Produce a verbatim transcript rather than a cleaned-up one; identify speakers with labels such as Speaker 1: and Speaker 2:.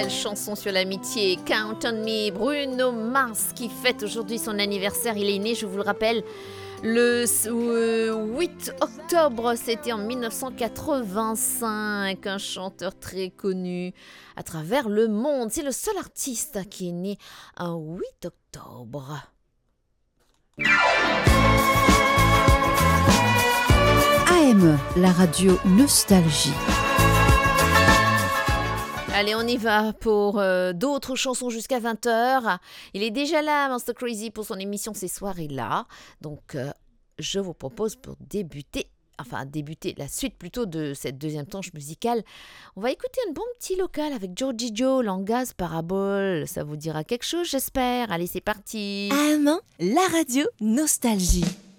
Speaker 1: belle chanson sur l'amitié, Count on Me, Bruno Mars qui fête aujourd'hui son anniversaire. Il est né, je vous le rappelle, le huit octobre, c'était en dix-neuf cent quatre-vingt-cinq, un chanteur très connu à travers le monde. C'est le seul artiste qui est né un huit octobre.
Speaker 2: A M, la radio Nostalgie.
Speaker 1: Allez, on y va pour euh, d'autres chansons jusqu'à vingt heures. Il est déjà là, Monster Crazy, pour son émission ces soirées-là. Donc, euh, je vous propose pour débuter, enfin débuter la suite plutôt de cette deuxième tranche musicale, on va écouter un bon petit local avec Georgie Joe, Langaz Parabole. Ça vous dira quelque chose, j'espère. Allez, c'est parti.
Speaker 2: A M, la radio Nostalgie.